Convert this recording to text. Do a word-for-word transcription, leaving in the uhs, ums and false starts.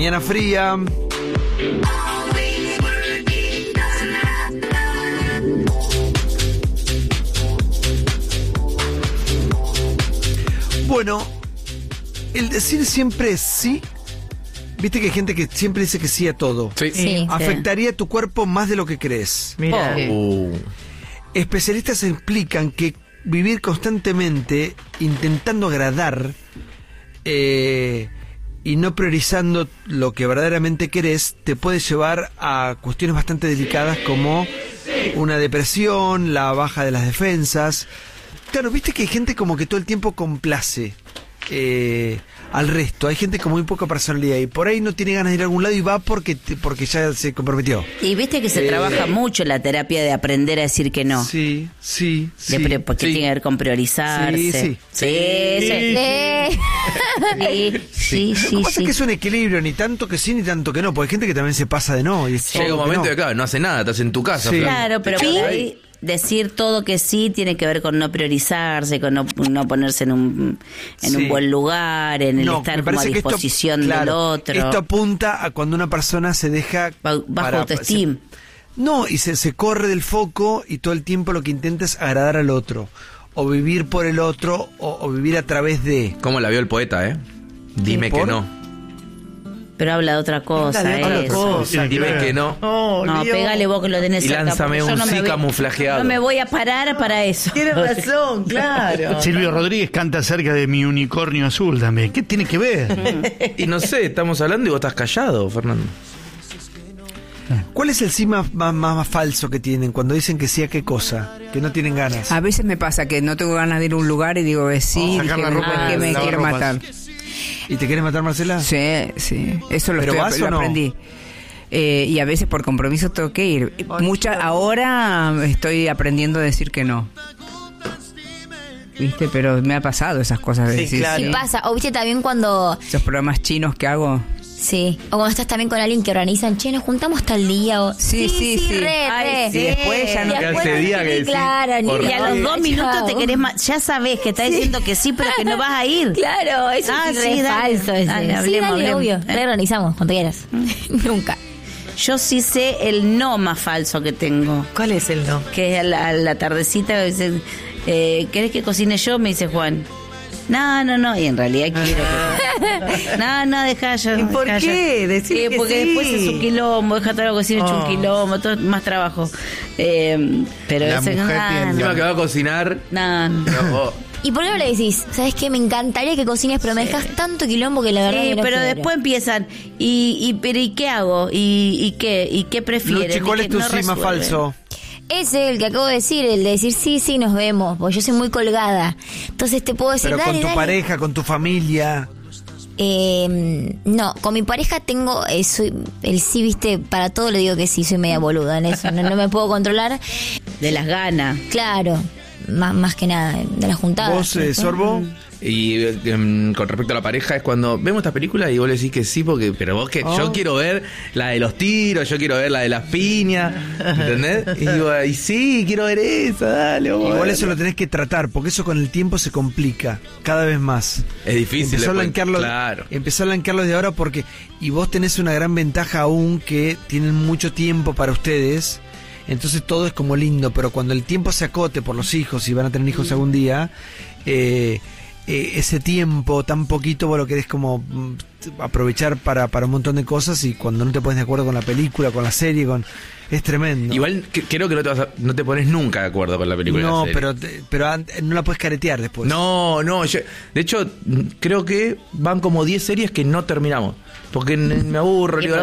Mañana fría. Bueno, el decir siempre sí, viste que hay gente que siempre dice que sí a todo. Sí. Sí. Afectaría a tu cuerpo más de lo que crees. Mira. Uh. Especialistas explican que vivir constantemente intentando agradar eh, y no priorizando lo que verdaderamente querés te puede llevar a cuestiones bastante delicadas como una depresión, la baja de las defensas. Claro, viste que hay gente como que todo el tiempo complace eh, al resto. Hay gente con muy poca personalidad y por ahí no tiene ganas de ir a algún lado y va porque porque ya se comprometió. Y viste que se Eh, trabaja mucho la terapia de aprender a decir que no. Sí, sí, De sí. pre- porque sí. tiene que ver con priorizarse. Sí, sí. Sí, sí. Sí. Sí, sí, Lo sí, que pasa sí. es que es un equilibrio, ni tanto que sí, ni tanto que no, porque hay gente que también se pasa de no. Y es Llega todo un que momento no. de acá, no hace nada, estás en tu casa. Sí. Fran. Claro, pero por ahí decir todo que sí tiene que ver con no priorizarse, con no, no ponerse en un en Sí. un buen lugar, en el No, estar me como a parece que esto- disposición claro, del otro. Esto apunta a cuando una persona se deja Ba- bajo para- autoestima. se- no, y se, se corre del foco y todo el tiempo lo que intenta es agradar al otro. O vivir por el otro, o, o vivir a través de. ¿Cómo la vio el poeta, eh? Dime ¿Por? que no. Pero habla de otra cosa, Habla de otra eso. cosa. Dime que no. Oh, No, Dios. pegale vos que lo tenés Y cerca, lánzame porque yo un no me sí voy- camuflajeado. No me voy a parar para eso. Tienes razón, claro. Silvio Rodríguez canta acerca de mi unicornio azul también. ¿Qué tiene que ver? Y no sé, estamos hablando y vos estás callado, Fernando. ¿Cuál es el sí más, más, más- más falso que tienen cuando dicen que sí a qué cosa? Que no tienen ganas. A veces me pasa que no tengo ganas de ir a un lugar y digo que sí, Sacar dije, la ropa, "Ah, que me lavar quiero ropas". matar. ¿Y te quieres matar, Marcela? Sí, sí, eso lo, ¿Pero estoy, vas lo o no? aprendí. Eh, y a veces por compromiso tengo que ir. Mucha, ahora estoy aprendiendo a decir que no. ¿Viste? Pero me ha pasado esas cosas de Sí, decir claro. sí. Sí. Pasa, o viste también cuando, Esos programas chinos que hago. sí, o cuando estás también con alguien que organizan, che, nos juntamos tal día, o Sí, sí, sí. re, Ay, re. sí. Y después ya no Y Que después ese no día sé que qué, decís, claro, ni por Y a los dos Chao. minutos te querés ma- ya sabés que estás diciendo que sí, pero que no vas a ir. Claro, eso Ah, es sí, re dale. falso ese. Dale, Sí, hablemos, dale, hablemos. obvio, Eh. re organizamos, cuando quieras. Nunca. Yo sí sé el no más falso que tengo, ¿Cuál es el no? que es a la, a la tardecita, dicen, eh, ¿querés que cocine yo? Me dice Juan. No, no, no, y en realidad quiero que... No, no, dejá yo. ¿Y por dejá yo. qué? Decir Sí, que porque sí. después es un quilombo, deja todo lo que cocine hecho un Oh. quilombo, todo más trabajo. Eh, pero La ese, mujer no, tiene- Encima que va a cocinar. no, no. no, vos- ¿Y por qué no le decís? ¿Sabes qué? Me encantaría que cocines, pero me dejas tanto quilombo que la verdad Sí, que no pero quiero. después empiezan, y, y, pero ¿y qué hago? ¿Y, y qué? ¿Y qué prefieren? Luchi, ¿cuál ¿Y es qué? tu No sí más resuelven. falso? Ese, el que acabo de decir, el de decir sí, sí, nos vemos, porque yo soy muy colgada. Entonces te puedo decir, Pero dale, con tu dale. pareja, con tu familia. Eh, no, con mi pareja tengo, eh, soy, el sí, viste, para todo le digo que sí, soy media boluda en eso, no, no me puedo controlar. De las ganas. Claro, más, más que nada, de las juntadas. ¿Vos, eh, Sorbo? Y eh, em, con respecto a la pareja es cuando vemos esta película y vos le decís que sí, porque pero vos que Oh. yo quiero ver la de los tiros, yo quiero ver la de las piñas, ¿entendés? Y digo, y sí, quiero ver esa, dale, vamos a Igual ver. eso lo tenés que tratar, porque eso con el tiempo se complica cada vez más. Es difícil. Empezó a después. blanquearlo, Claro. empezó a blanquearlo de ahora porque, y vos tenés una gran ventaja aún que tienen mucho tiempo para ustedes, entonces todo es como lindo, pero cuando el tiempo se acote por los hijos y van a tener hijos algún día, eh, eh, ese tiempo tan poquito vos lo querés como mm, aprovechar para, para un montón de cosas y cuando no te pones de acuerdo con la película, con la serie, con es tremendo. Igual que- creo que no te, vas a- no te pones nunca de acuerdo con la película. y la no, serie. pero te- pero an- no la puedes caretear después. No, no, yo- de hecho, creo que van como diez series que no terminamos. Porque n- me aburro, Y digo,